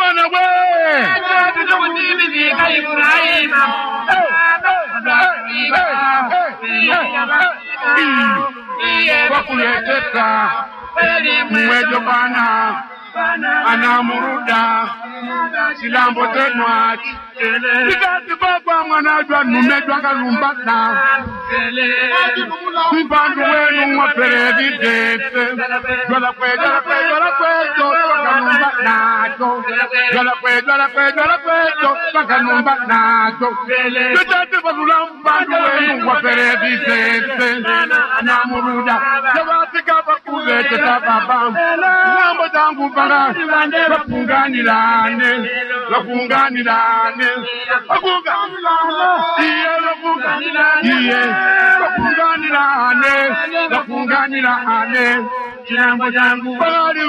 Bwana we. Wakuleteka mwejo bana anamuruda silambo tenwa Nikati baba mwanajwa numejwa kalumbata Mpandu wenu waperedi dete Jola kwe to Pakanumba nato Jola kwe to Pakanumba nato Nikati baba mpandu wenu waperedi dete Anamuruda Jawafika bakulete tababa Nambo tangu bana Wapunganilane Wapunganilane Wapunganilane Kilambo jangu